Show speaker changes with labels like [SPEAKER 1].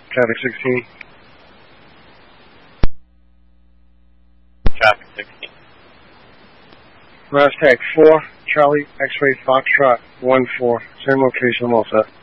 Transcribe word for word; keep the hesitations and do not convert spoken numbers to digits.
[SPEAKER 1] Traffic sixteen.
[SPEAKER 2] Traffic sixteen.
[SPEAKER 1] Rostag four, Charlie, X-ray, Foxtrot, one four. Same location, all set.